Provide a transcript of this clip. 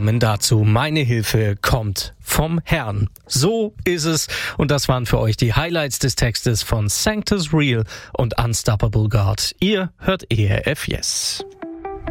Amen dazu. Meine Hilfe kommt vom Herrn. So ist es. Und das waren für euch die Highlights des Textes von Sanctus Real und Unstoppable God. Ihr hört ERF Yes.